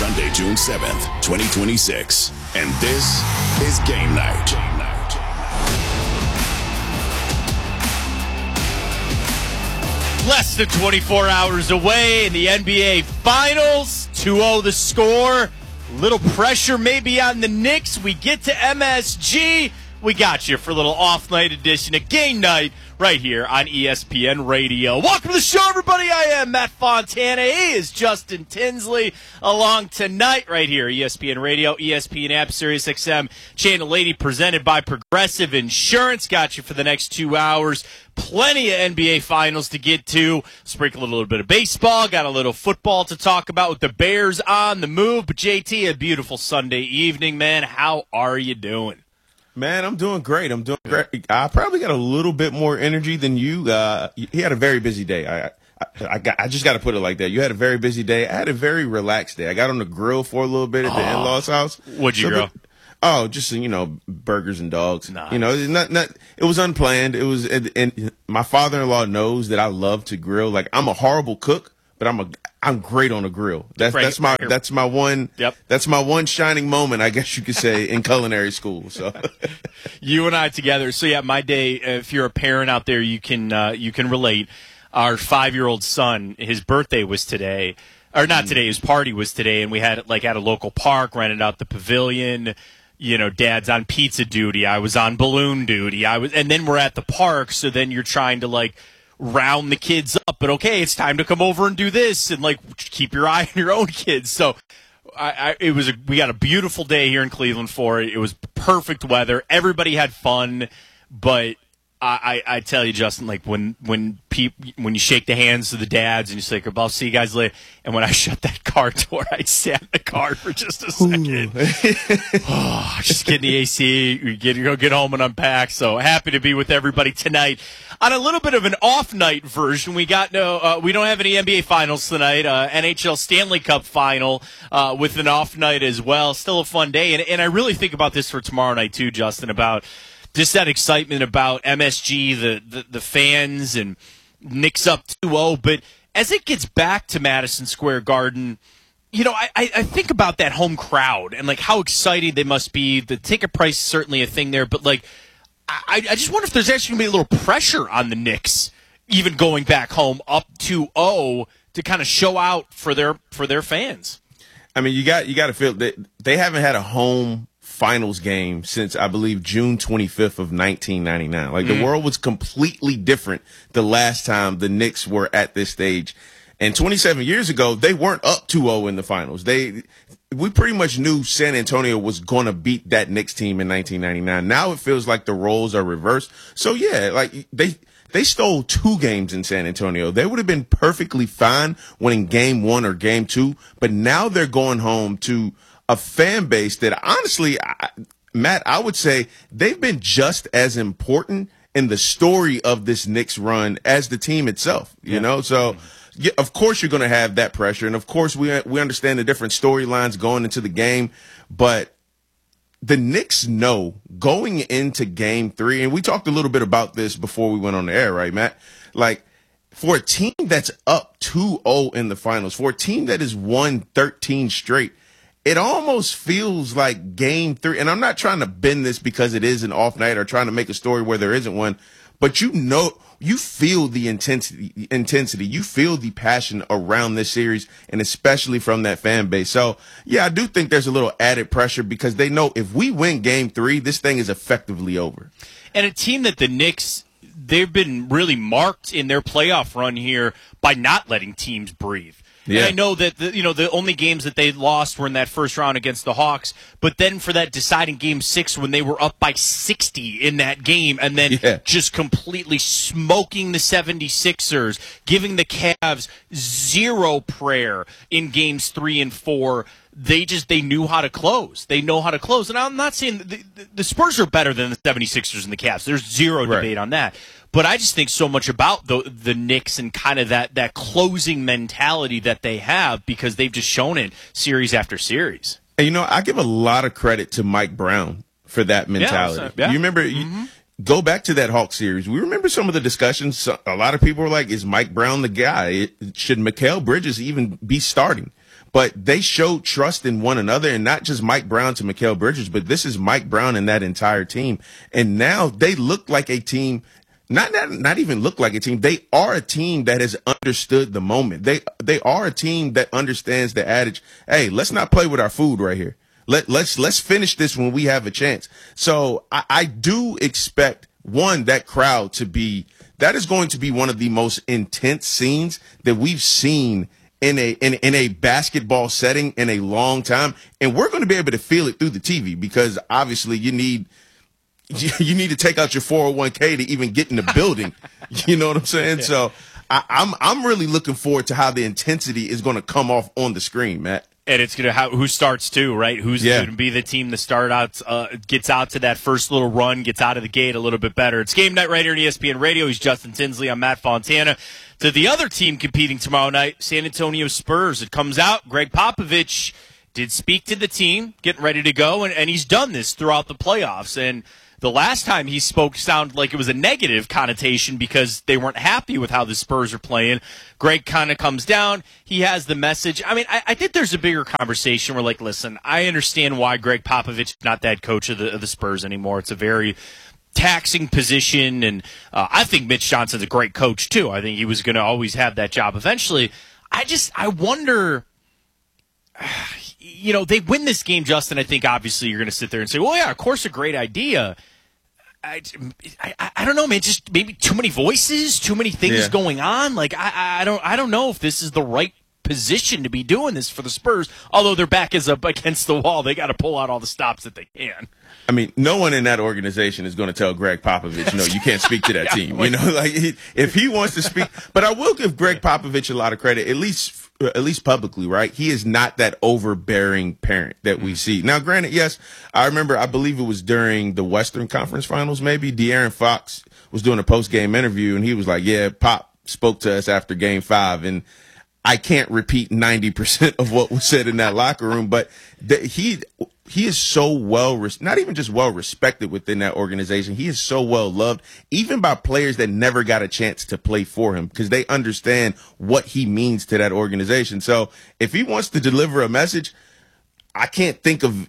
Sunday, June 7th, 2026. And this is Game Night. Less than 24 hours away in the NBA Finals. 2-0 the score. Little pressure maybe on the Knicks. We get to MSG. We got you for a little off-night edition of Game Night right here on ESPN Radio. Welcome to the show, everybody. I am Matt Fontana. He is Justin Tinsley along tonight right here, ESPN Radio, ESPN app, Sirius XM, Channel 80, presented by Progressive Insurance. Got you for the next 2 hours. Plenty of NBA Finals to get to. Sprinkle a little bit of baseball. Got a little football to talk about with the Bears on the move. But JT, a beautiful Sunday evening, man. How are you doing? Man, I'm doing great. I probably got a little bit more energy than you. He had a very busy day. I just got to put it like that. You had a very busy day. I had a very relaxed day. I got on the grill for a little bit at the in-laws' house. What'd you grill? Just burgers and dogs. Nice. It was unplanned. It was, and my father-in-law knows that I love to grill. Like, I'm a horrible cook, but I'm great on a grill. That's my one. Yep. That's my one shining moment, I guess you could say, in culinary school. So, you and I together. So yeah, my day. If you're a parent out there, you can relate. Our 5-year-old son, his birthday was today, or not today. His party was today, and we had it at a local park. Rented out the pavilion. Dad's on pizza duty. I was on balloon duty. And then we're at the park. So then you're trying to round the kids up, but okay, it's time to come over and do this, and keep your eye on your own kids. So we got a beautiful day here in Cleveland for it. It was perfect weather. Everybody had fun, but I tell you, Justin, when you shake the hands of the dads and you say, "I'll see you guys later," and when I shut that car door, I sat in the car for just a second. Just getting the AC, get home and unpack. So happy to be with everybody tonight on a little bit of an off night version. We don't have any NBA Finals tonight. NHL Stanley Cup Final with an off night as well. Still a fun day, and I really think about this for tomorrow night too, Justin. About just that excitement about MSG, the fans, and Knicks up 2-0. But as it gets back to Madison Square Garden, I think about that home crowd and how excited they must be. The ticket price is certainly a thing there, but I just wonder if there's actually going to be a little pressure on the Knicks, even going back home up 2-0, to kind of show out for their fans. I mean, you got to feel that they haven't had a home finals game since, I believe, June 25th of 1999. The world was completely different the last time the Knicks were at this stage. And 27 years ago, they weren't up 2-0 in the finals. We pretty much knew San Antonio was going to beat that Knicks team in 1999. Now it feels like the roles are reversed. So yeah, they stole 2 games in San Antonio. They would have been perfectly fine winning game 1 or game 2, but now they're going home to a fan base that, honestly, Matt, I would say they've been just as important in the story of this Knicks run as the team itself, you know? So, yeah, of course you're going to have that pressure, and of course we understand the different storylines going into the game, but the Knicks know going into game 3, and we talked a little bit about this before we went on the air, right, Matt? For a team that's up 2-0 in the finals, for a team that has won 13 straight, it almost feels like game 3, and I'm not trying to bend this because it is an off night or trying to make a story where there isn't one, but you feel the intensity, you feel the passion around this series, and especially from that fan base. So, yeah, I do think there's a little added pressure because they know if we win game 3, this thing is effectively over. And a team that the Knicks, they've been really marked in their playoff run here by not letting teams breathe. Yeah. And I know that the only games that they lost were in that first round against the Hawks, but then for that deciding game 6 when they were up by 60 in that game, and then just completely smoking the 76ers, giving the Cavs zero prayer in games 3 and 4. They knew how to close. They know how to close. And I'm not saying the Spurs are better than the 76ers and the Cavs. There's zero debate on that. But I just think so much about the Knicks and kind of that closing mentality that they have because they've just shown it series after series. And, I give a lot of credit to Mike Brown for that mentality. Yeah. You remember, go back to that Hawks series. We remember some of the discussions. A lot of people were like, is Mike Brown the guy? Should Mikal Bridges even be starting? but they showed trust in one another, and not just Mike Brown to Mikal Bridges, but this is Mike Brown and that entire team. And now they look like a team. Not even look like a team. They are a team that has understood the moment. They are a team that understands the adage, hey, let's not play with our food right here. Let's finish this when we have a chance. So I do expect that crowd that is going to be one of the most intense scenes that we've seen in a basketball setting in a long time. And we're going to be able to feel it through the TV, because obviously you need to take out your 401k to even get in the building. You know what I'm saying? Yeah. So I'm really looking forward to how the intensity is going to come off on the screen, Matt. And it's going to who starts too, right? Who's going to be the team that gets out to that first little run, gets out of the gate a little bit better. It's Game Night right here on ESPN Radio. He's Justin Tinsley. I'm Matt Fontana. To the other team competing tomorrow night, San Antonio Spurs. It comes out, Greg Popovich did speak to the team, getting ready to go, and he's done this throughout the playoffs. And the last time he spoke sounded like it was a negative connotation because they weren't happy with how the Spurs are playing. Greg kind of comes down. He has the message. I mean, I think there's a bigger conversation where, like, listen, I understand why Greg Popovich is not the head coach of the Spurs anymore. It's a very taxing position, and I think Mitch Johnson's a great coach, too. I think he was going to always have that job eventually. I wonder... You know, they win this game, Justin. I think obviously you're going to sit there and say, well, yeah, of course, a great idea. I don't know, man. Just maybe too many voices, too many things going on. Like, I don't know if this is the right position to be doing this for the Spurs. Although their back is up against the wall, they got to pull out all the stops that they can. I mean, no one in that organization is going to tell Greg Popovich, no, you can't speak to that team. You know, like if he wants to speak. But I will give Greg Popovich a lot of credit, at least publicly, right? He is not that overbearing parent that we see. Now, granted, yes, I believe it was during the Western Conference Finals, maybe, De'Aaron Fox was doing a post-game interview, and he was like, yeah, Pop spoke to us after Game 5, and I can't repeat 90% of what was said in that locker room, but he is so not even just well respected within that organization. He is so well loved, even by players that never got a chance to play for him, because they understand what he means to that organization. So if he wants to deliver a message, I can't think of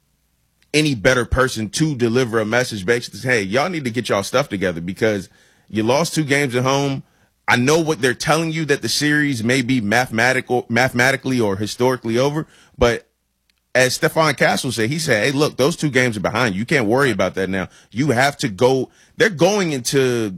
any better person to deliver a message. Basically, hey, y'all need to get y'all stuff together because you lost 2 games at home. I know what they're telling you, that the series may be mathematically or historically over, but as Stephon Castle said, he said, hey, look, those 2 games are behind you. You can't worry about that now. You have to go. They're going into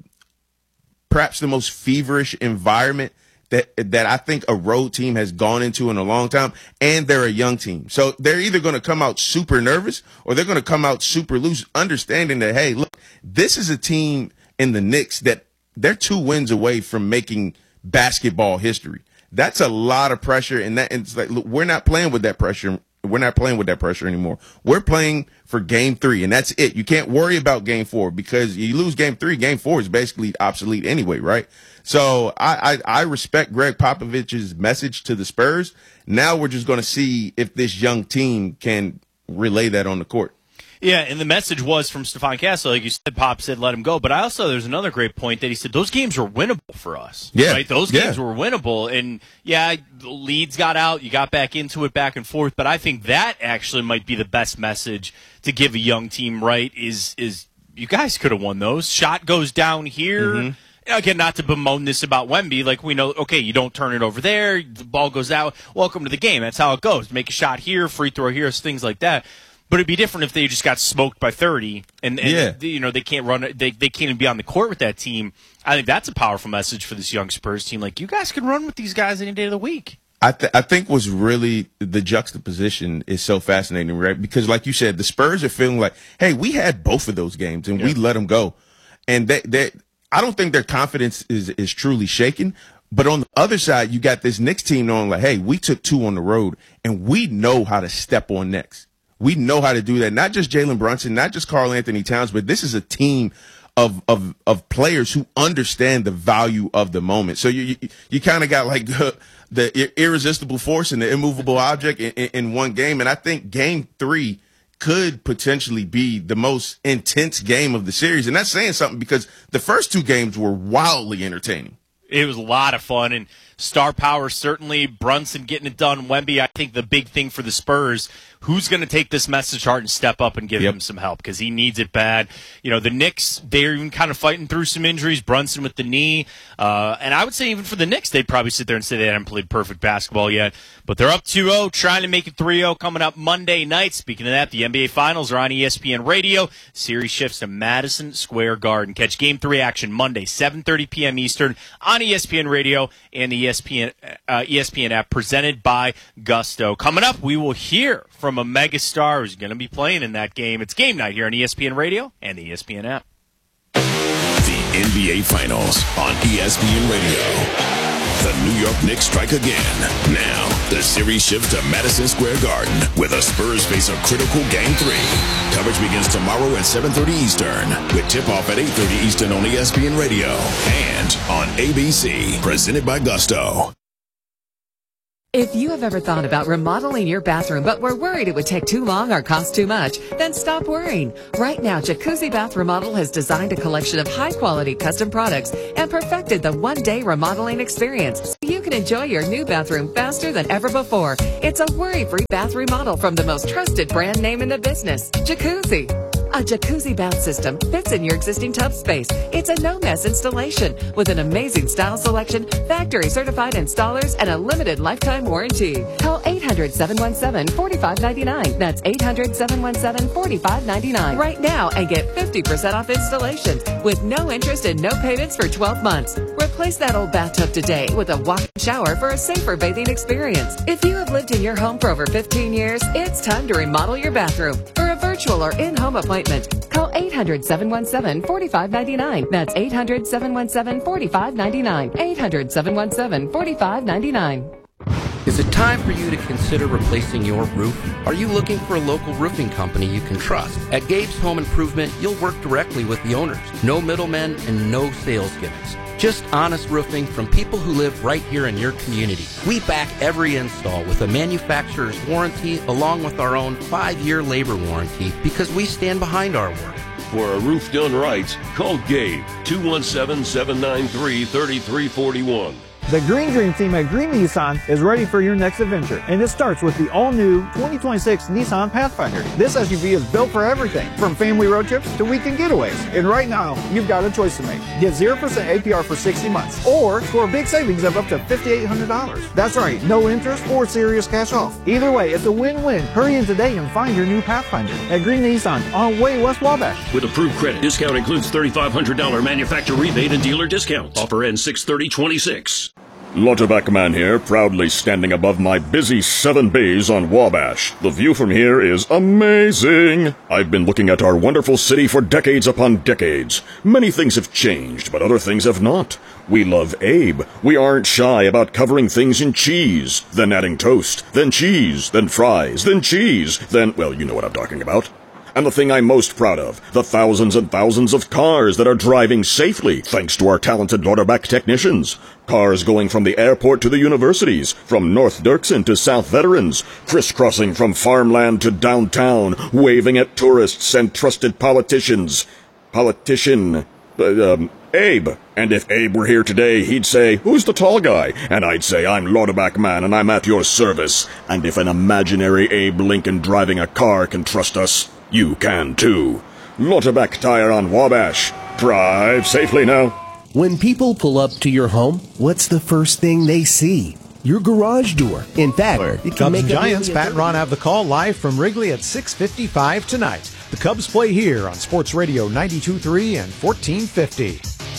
perhaps the most feverish environment that I think a road team has gone into in a long time, and they're a young team. So they're either going to come out super nervous or they're going to come out super loose, understanding that, hey, look, this is a team in the Knicks that they're 2 wins away from making basketball history. That's a lot of pressure, and it's like, look, we're not playing with that pressure. We're not playing with that pressure anymore. We're playing for Game 3, and that's it. You can't worry about Game 4 because you lose Game 3, Game 4 is basically obsolete anyway, right? So I respect Greg Popovich's message to the Spurs. Now we're just going to see if this young team can relay that on the court. Yeah, and the message was from Stephon Castle, like you said, Pop said, let him go. But there's another great point that he said, those games were winnable for us. Yeah. Right? Those games were winnable. And, the leads got out. You got back into it back and forth. But I think that actually might be the best message to give a young team, right, is you guys could have won those. Shot goes down here. Mm-hmm. Again, not to bemoan this about Wemby. Like, we know, okay, you don't turn it over there. The ball goes out. Welcome to the game. That's how it goes. Make a shot here, free throw here, things like that. But it'd be different if they just got smoked by 30 and they can't run. They can't even be on the court with that team. I think that's a powerful message for this young Spurs team. Like, you guys can run with these guys any day of the week. I think what's really the juxtaposition is so fascinating, right? Because like you said, the Spurs are feeling like, hey, we had both of those games and we let them go. And I don't think their confidence is truly shaken. But on the other side, you got this Knicks team knowing like, hey, we took 2 on the road and we know how to step on next. We know how to do that. Not just Jalen Brunson, not just Karl Anthony Towns, but this is a team of players who understand the value of the moment. So you kind of got like the irresistible force and the immovable object in one game. And I think Game 3 could potentially be the most intense game of the series. And that's saying something because the first 2 games were wildly entertaining. It was a lot of fun. And star power, certainly. Brunson getting it done. Wemby, I think the big thing for the Spurs, who's going to take this message hard and step up and give him some help because he needs it bad. You know, the Knicks, they're even kind of fighting through some injuries. Brunson with the knee. And I would say even for the Knicks, they'd probably sit there and say they haven't played perfect basketball yet. But they're up 2-0, trying to make it 3-0 coming up Monday night. Speaking of that, the NBA Finals are on ESPN Radio. Series shifts to Madison Square Garden. Catch Game 3 action Monday, 7:30 p.m. Eastern on ESPN Radio and the ESPN app, presented by Gusto. Coming up, we will hear from a megastar who's going to be playing in that game. It's game night here on ESPN Radio and the ESPN app. The NBA Finals on ESPN Radio. The New York Knicks strike again. Now, the series shifts to Madison Square Garden, where the Spurs face a critical Game 3. Coverage begins tomorrow at 7:30 Eastern, with tip-off at 8:30 Eastern on ESPN Radio and on ABC, presented by Gusto. If you have ever thought about remodeling your bathroom but were worried it would take too long or cost too much, then stop worrying. Right now, Jacuzzi Bath Remodel has designed a collection of high-quality custom products and perfected the one-day remodeling experience so you can enjoy your new bathroom faster than ever before. It's a worry-free bath remodel from the most trusted brand name in the business, Jacuzzi. A jacuzzi bath system fits in your existing tub space. It's a no-mess installation with an amazing style selection, factory-certified installers, and a limited lifetime warranty. Call 800-717-4599. That's 800-717-4599 right now and get 50% off installations with no interest and no payments for 12 months. Replace that old bathtub today with a walk-in shower for a safer bathing experience. If you have lived in your home for over 15 years, it's time to remodel your bathroom. For a virtual or in-home appointment, call 800-717-4599. That's 800-717-4599. 800-717-4599. Is it time for you to consider replacing your roof? Are you looking for a local roofing company you can trust? At Gabe's Home Improvement, you'll work directly with the owners. No middlemen and no sales gimmicks. Just honest roofing from people who live right here in your community. We back every install with a manufacturer's warranty along with our own 5-year labor warranty because we stand behind our work. For a roof done right, call Gabe, 217-793-3341. The Green Dream team at Green Nissan is ready for your next adventure, and it starts with the all-new 2026 Nissan Pathfinder. This SUV is built for everything, from family road trips to weekend getaways. And right now, you've got a choice to make. Get 0% APR for 60 months, or score big savings of up to $5,800. That's right, no interest or serious cash off. Either way, it's a win-win. Hurry in today and find your new Pathfinder at Green Nissan on Way West Wabash. With approved credit, discount includes $3,500 manufacturer rebate and dealer discount. Offer ends 6/30/26. Lauterbach Man here, proudly standing above my busy 7 bays on Wabash. The view from here is amazing. I've been looking at our wonderful city for decades upon decades. Many things have changed, but other things have not. We love Abe. We aren't shy about covering things in cheese, then adding toast, then cheese, then fries, then cheese, then, well, you know what I'm talking about. And the thing I'm most proud of, the thousands and thousands of cars that are driving safely thanks to our talented Lauterbach technicians. Cars going from the airport to the universities, from North Dirksen to South Veterans, crisscrossing from farmland to downtown, waving at tourists and trusted politicians. Abe. And if Abe were here today, he'd say, "Who's the tall guy?" And I'd say, "I'm Lauterbach Man, and I'm at your service." And if an imaginary Abe Lincoln driving a car can trust us, you can too. Lauterbach Tire on Wabash. Drive safely now. When people pull up to your home, what's the first thing they see? Your garage door. In fact, it can Cubs make and Giants, really Pat and Ron have the call live from Wrigley at 6:55 tonight. The Cubs play here on Sports Radio 92.3 and 1450.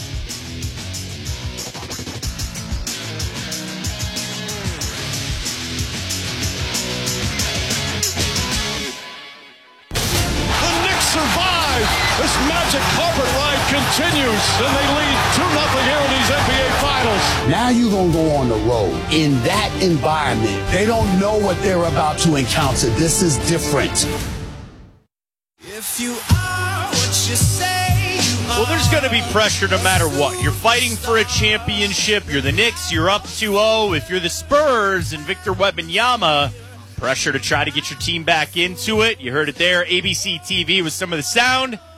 This magic carpet ride continues, and they lead 2-0 here in these NBA Finals. Now you're going to go on the road. In that environment, they don't know what they're about to encounter. This is different. If you are what you say you are. Well, there's going to be pressure no matter what. You're fighting for a championship. You're the Knicks. You're up 2-0. If you're the Spurs and Victor Wembanyama, pressure to try to get your team back into it. You heard it there. ABC TV with some of the sound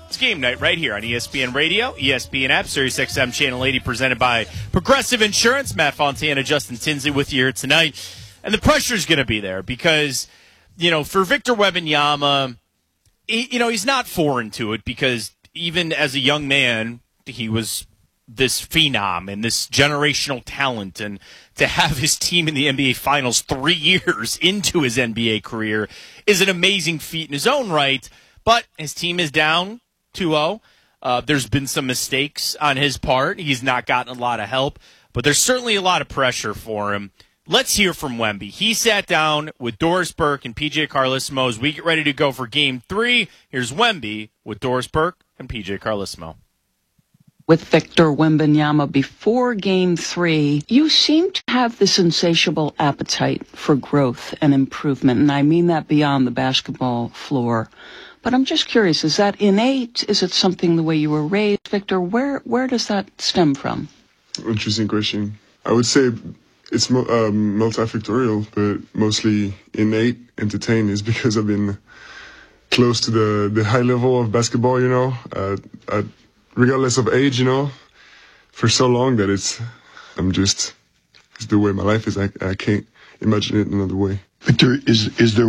It's game night right here on ESPN Radio, ESPN app, Sirius XM Channel 80, presented by Progressive Insurance. Matt Fontana, Justin Tinsley with you here tonight. And the pressure's going to be there because, for Victor Wembanyama, he's not foreign to it because even as a young man, he was this phenom and this generational talent. And to have his team in the NBA Finals 3 years into his NBA career is an amazing feat in his own right. But his team is down 2-0. There's been some mistakes on his part. He's not gotten a lot of help, but there's certainly a lot of pressure for him. Let's hear from Wemby. He sat down with Doris Burke and PJ Carlesimo as we get ready to go for Game 3. Here's Wemby with Doris Burke and PJ Carlesimo. With Victor Wembanyama before Game 3, you seem to have this insatiable appetite for growth and improvement, and I mean that beyond the basketball floor. But I'm just curious, is that innate? Is it something the way you were raised? Victor, where does that stem from? Interesting question. I would say it's multifactorial, but mostly innate. Entertained is because I've been close to the high level of basketball, regardless of age, for so long that it's the way my life is. I can't imagine it another way. Victor, is there